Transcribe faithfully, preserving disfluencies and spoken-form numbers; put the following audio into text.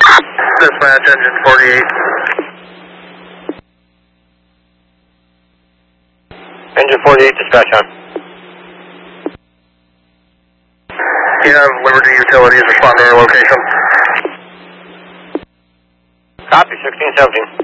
Dispatch, engine forty-eight. Engine forty-eight, dispatch on. You have Liberty Utilities respond to our location. Copy, sixteen seventeen.